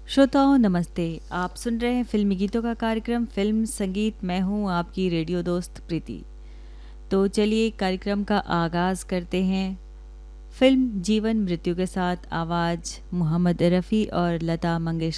श्रोताओं नमस्ते। आप सुन रहे हैं फिल्मी गीतों का कार्यक्रम फिल्म संगीत। मैं हूं आपकी रेडियो दोस्त प्रीति। तो चलिए कार्यक्रम का आगाज़ करते हैं फिल्म जीवन मृत्यु के साथ। आवाज़ मोहम्मद रफ़ी और लता मंगेशकर